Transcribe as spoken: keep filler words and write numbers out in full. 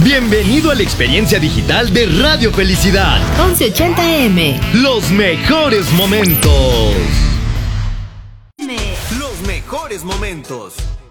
Bienvenido a la experiencia digital de Radio Felicidad. once ochenta eme. Los mejores momentos. Los mejores momentos.